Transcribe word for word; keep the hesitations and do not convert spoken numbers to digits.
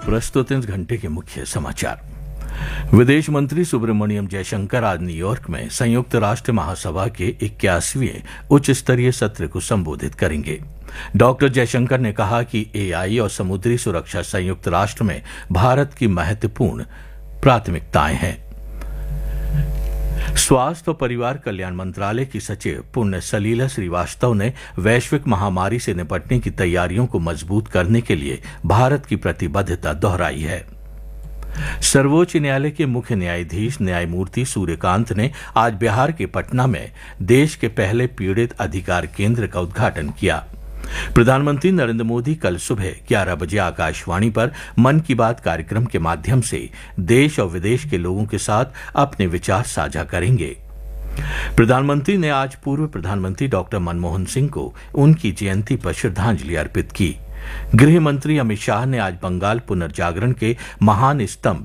प्रस्तुत इस घंटे के मुख्य समाचार। विदेश मंत्री सुब्रमण्यम जयशंकर आज न्यूयॉर्क में संयुक्त राष्ट्र महासभा के इक्यासीवें उच्च स्तरीय सत्र को संबोधित करेंगे। डॉक्टर जयशंकर ने कहा कि एआई और समुद्री सुरक्षा संयुक्त राष्ट्र में भारत की महत्वपूर्ण प्राथमिकताएं हैं। स्वास्थ्य और परिवार कल्याण मंत्रालय की सचिव पुण्य सलीला श्रीवास्तव ने वैश्विक महामारी से निपटने की तैयारियों को मजबूत करने के लिए भारत की प्रतिबद्धता दोहराई है। सर्वोच्च न्यायालय के मुख्य न्यायाधीश न्यायमूर्ति सूर्यकांत ने आज बिहार के पटना में देश के पहले पीड़ित अधिकार केंद्र का उद्घाटन किया। प्रधानमंत्री नरेंद्र मोदी कल सुबह ग्यारह बजे आकाशवाणी पर मन की बात कार्यक्रम के माध्यम से देश और विदेश के लोगों के साथ अपने विचार साझा करेंगे। प्रधानमंत्री ने आज पूर्व प्रधानमंत्री डॉक्टर मनमोहन सिंह को उनकी जयंती पर श्रद्धांजलि अर्पित की। गृह मंत्री अमित शाह ने आज बंगाल पुनर्जागरण के महान स्तंभ